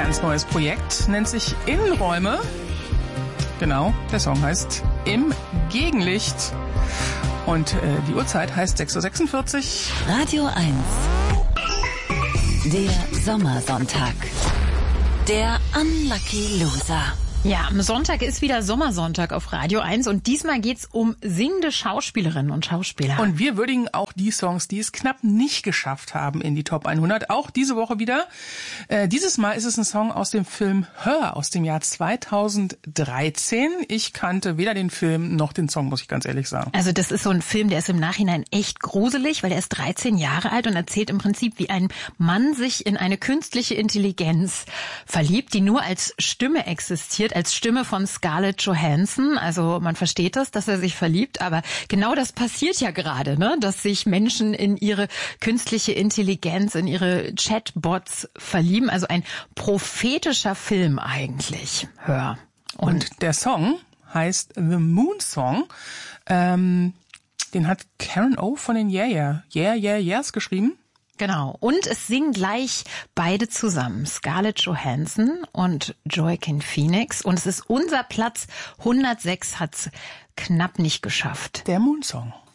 ganz neues Projekt, nennt sich Innenräume. Genau, der Song heißt Im Gegenlicht. Und die Uhrzeit heißt 6.46 Uhr. Radio 1. Der Sommersonntag. Der Unlucky Loser. Ja, am Sonntag ist wieder Sommersonntag auf Radio 1 und diesmal geht's um singende Schauspielerinnen und Schauspieler. Und wir würdigen auch die Songs, die es knapp nicht geschafft haben in die Top 100, auch diese Woche wieder. Dieses Mal ist es ein Song aus dem Film Her aus dem Jahr 2013. Ich kannte weder den Film noch den Song, muss ich ganz ehrlich sagen. Also das ist so ein Film, der ist im Nachhinein echt gruselig, weil er ist 13 Jahre alt und erzählt im Prinzip, wie ein Mann sich in eine künstliche Intelligenz verliebt, die nur als Stimme existiert, als Stimme von Scarlett Johansson. Also man versteht das, dass er sich verliebt, aber genau das passiert ja gerade, ne? Dass sich Menschen in ihre künstliche Intelligenz, in ihre Chatbots verlieben. Also ein prophetischer Film eigentlich. Hör. Und der Song heißt The Moon Song. Den hat Karen O von den Yeahs geschrieben. Genau. Und es singen gleich beide zusammen. Scarlett Johansson und Joaquin Phoenix. Und es ist unser Platz 106, hat's knapp nicht geschafft. Der Moon Song.